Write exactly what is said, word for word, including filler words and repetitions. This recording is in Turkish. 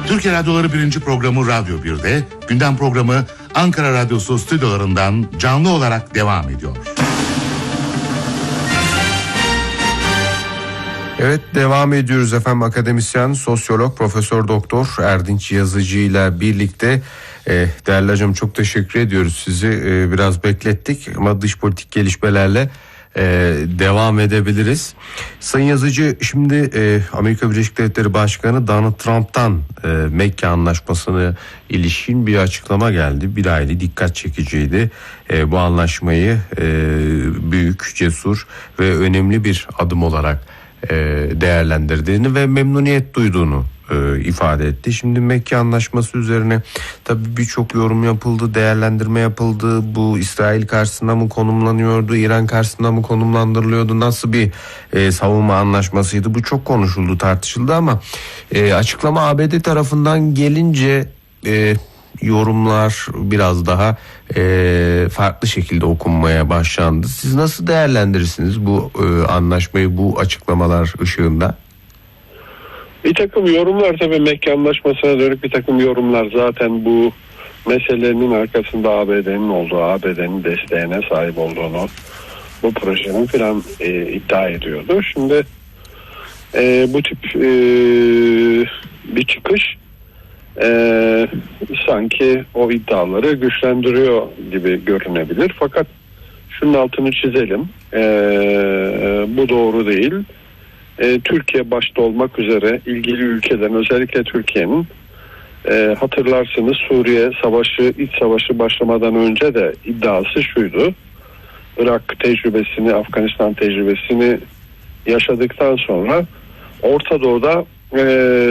Türkiye Radyoları birinci programı Radyo bir'de, gündem programı Ankara Radyosu stüdyolarından canlı olarak devam ediyor. Evet, devam ediyoruz efendim. Akademisyen, sosyolog, Profesör Doktor Erdinç Yazıcı ile birlikte. Ee, değerli hocam, çok teşekkür ediyoruz sizi. Ee, biraz beklettik ama dış politik gelişmelerle e, devam edebiliriz. Sayın Yazıcı, şimdi e, Amerika Birleşik Devletleri Başkanı Donald Trump'tan e, Mekke Anlaşması'na ilişkin bir açıklama geldi. Bir aylık dikkat çekiciydi. E, bu anlaşmayı e, büyük, cesur ve önemli bir adım olarak değerlendirdiğini ve memnuniyet duyduğunu e, ifade etti. Şimdi Mekke Anlaşması üzerine tabii birçok yorum yapıldı, değerlendirme yapıldı. Bu İsrail karşısında mı konumlanıyordu, İran karşısında mı konumlandırılıyordu, nasıl bir e, savunma anlaşmasıydı? Bu çok konuşuldu, tartışıldı ama e, açıklama A B D tarafından gelince e, yorumlar biraz daha e, farklı şekilde okunmaya başlandı. Siz nasıl değerlendirirsiniz bu e, anlaşmayı, bu açıklamalar ışığında? Bir takım yorumlar, tabii Mekke Anlaşması'na dönük bir takım yorumlar zaten bu meselenin arkasında A B D'nin olduğu, A B D'nin desteğine sahip olduğunu, bu projenin filan e, iddia ediyordu. Şimdi e, bu tip e, bir çıkış Ee, sanki o iddiaları güçlendiriyor gibi görünebilir. Fakat şunun altını çizelim. Ee, bu doğru değil. Ee, Türkiye başta olmak üzere ilgili ülkelerin, özellikle Türkiye'nin e, hatırlarsınız Suriye Savaşı, iç savaşı başlamadan önce de iddiası şuydu. Irak tecrübesini, Afganistan tecrübesini yaşadıktan sonra Orta Doğu'da e,